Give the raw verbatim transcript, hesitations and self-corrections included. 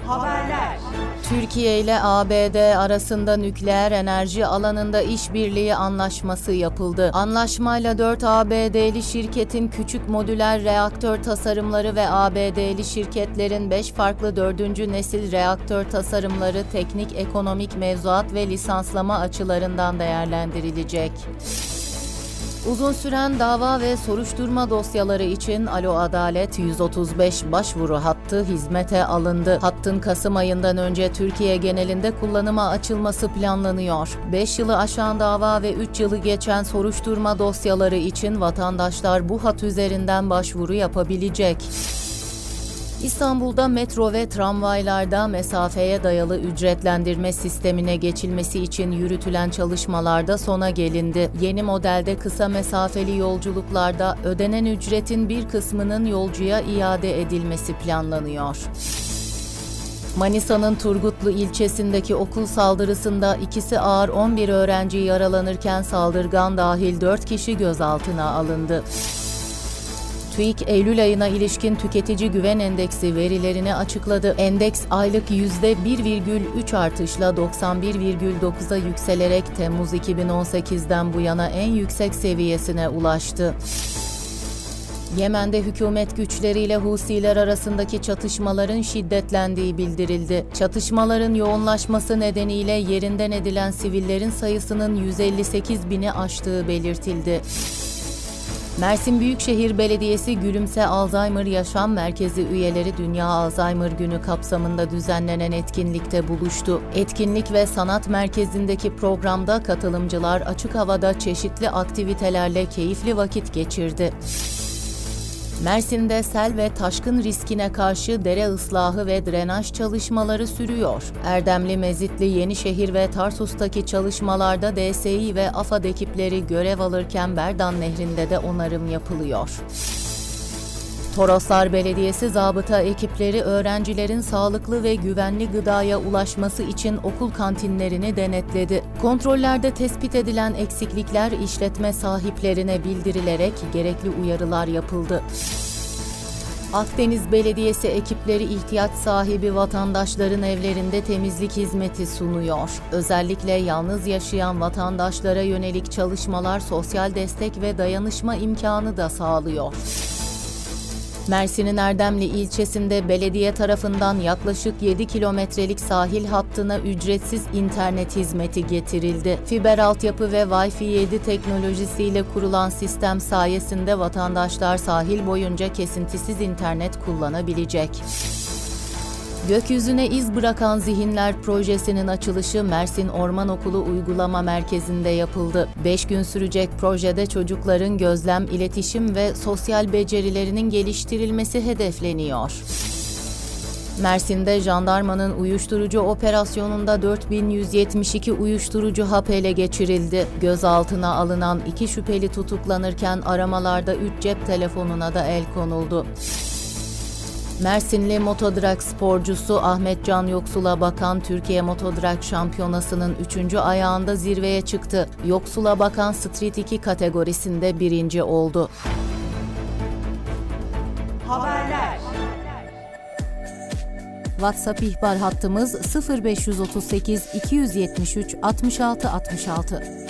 Haberler. Türkiye ile A B D arasında nükleer enerji alanında işbirliği anlaşması yapıldı. Anlaşmayla dört A B D'li şirketin küçük modüler reaktör tasarımları ve A B D'li şirketlerin beş farklı dördüncü nesil reaktör tasarımları teknik, ekonomik, mevzuat ve lisanslama açılarından değerlendirilecek. Uzun süren dava ve soruşturma dosyaları için Alo Adalet yüz otuz beş başvuru hattı hizmete alındı. Hattın Kasım ayından önce Türkiye genelinde kullanıma açılması planlanıyor. beş yılı aşan dava ve üç yılı geçen soruşturma dosyaları için vatandaşlar bu hat üzerinden başvuru yapabilecek. İstanbul'da metro ve tramvaylarda mesafeye dayalı ücretlendirme sistemine geçilmesi için yürütülen çalışmalarda sona gelindi. Yeni modelde kısa mesafeli yolculuklarda ödenen ücretin bir kısmının yolcuya iade edilmesi planlanıyor. Manisa'nın Turgutlu ilçesindeki okul saldırısında ikisi ağır on bir öğrenci yaralanırken saldırgan dahil dört kişi gözaltına alındı. TÜİK, Eylül ayına ilişkin tüketici güven endeksi verilerini açıkladı. Endeks aylık yüzde bir virgül üç artışla doksan bir virgül dokuza yükselerek Temmuz iki bin on sekizden bu yana en yüksek seviyesine ulaştı. Yemen'de hükümet güçleriyle Husiler arasındaki çatışmaların şiddetlendiği bildirildi. Çatışmaların yoğunlaşması nedeniyle yerinden edilen sivillerin sayısının yüz elli sekiz bini aştığı belirtildi. Mersin Büyükşehir Belediyesi Gülümse Alzheimer Yaşam Merkezi üyeleri Dünya Alzheimer Günü kapsamında düzenlenen etkinlikte buluştu. Etkinlik ve sanat merkezindeki programda katılımcılar açık havada çeşitli aktivitelerle keyifli vakit geçirdi. Mersin'de sel ve taşkın riskine karşı dere ıslahı ve drenaj çalışmaları sürüyor. Erdemli, Mezitli, Yenişehir ve Tarsus'taki çalışmalarda D S İ ve AFAD ekipleri görev alırken Berdan Nehri'nde de onarım yapılıyor. Toroslar Belediyesi zabıta ekipleri öğrencilerin sağlıklı ve güvenli gıdaya ulaşması için okul kantinlerini denetledi. Kontrollerde tespit edilen eksiklikler işletme sahiplerine bildirilerek gerekli uyarılar yapıldı. Akdeniz Belediyesi ekipleri ihtiyaç sahibi vatandaşların evlerinde temizlik hizmeti sunuyor. Özellikle yalnız yaşayan vatandaşlara yönelik çalışmalar sosyal destek ve dayanışma imkanı da sağlıyor. Mersin'in Erdemli ilçesinde belediye tarafından yaklaşık yedi kilometrelik sahil hattına ücretsiz internet hizmeti getirildi. Fiber altyapı ve Wi-Fi yedi teknolojisiyle kurulan sistem sayesinde vatandaşlar sahil boyunca kesintisiz internet kullanabilecek. Gökyüzüne iz bırakan zihinler projesinin açılışı Mersin Orman Okulu Uygulama Merkezi'nde yapıldı. Beş gün sürecek projede çocukların gözlem, iletişim ve sosyal becerilerinin geliştirilmesi hedefleniyor. Mersin'de jandarmanın uyuşturucu operasyonunda dört bin yüz yetmiş iki uyuşturucu hap ele geçirildi. Gözaltına alınan iki şüpheli tutuklanırken aramalarda üç cep telefonuna da el konuldu. Mersinli motodrag sporcusu Ahmet Can Yoksul'a Bakan Türkiye Motodrag Şampiyonası'nın üçüncü ayağında zirveye çıktı. Yoksul'a Bakan Street iki kategorisinde birinci oldu. Haberler. WhatsApp ihbar hattımız sıfır beş otuz sekiz iki yüz yetmiş üç altmış altı altmış altı.